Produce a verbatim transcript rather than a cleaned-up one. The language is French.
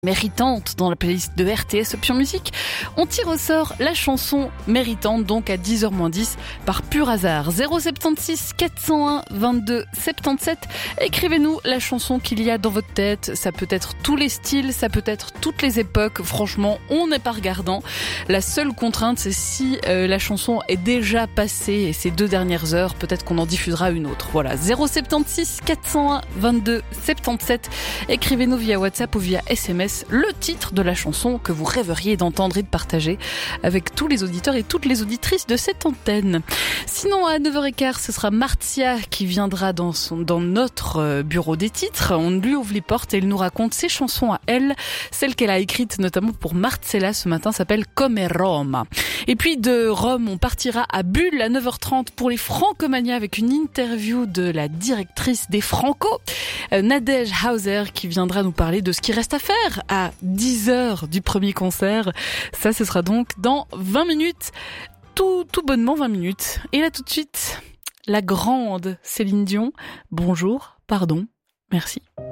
Méritante dans la playlist de R T S Option Musique. On tire au sort la chanson méritante donc à dix heures moins dix par pur hasard. zéro sept six quatre zéro un vingt-deux soixante-dix-sept. Écrivez-nous la chanson qu'il y a dans votre tête. Ça peut être tous les styles, ça peut être toutes les époques. Franchement, on n'est pas regardant. La seule contrainte, c'est si euh, la chanson est déjà passée et ces deux dernières heures, peut-être qu'on en diffusera une autre. Voilà, zéro sept six quatre zéro un vingt-deux soixante-dix-sept. Écrivez-nous via WhatsApp ou via S M S le titre de la chanson que vous rêveriez d'entendre et de partager avec tous les auditeurs et toutes les auditrices de cette antenne. Sinon, à neuf heures quinze, ce sera Martia qui viendra dans, son, dans notre bureau des titres. On lui ouvre les portes et elle nous raconte ses chansons à elle. Celle qu'elle a écrite notamment pour Marcella ce matin s'appelle Come Roma. Et puis de Rome, on partira à Bulle à neuf heures trente pour les Francomania avec une interview de la directrice des Franco, Nadège Hauser, qui viendra nous parler de ce qui reste à faire à dix heures du premier concert. Ça, ce sera donc dans vingt minutes. Tout, tout bonnement vingt minutes. Et là, tout de suite, la grande Céline Dion. Bonjour, pardon, merci.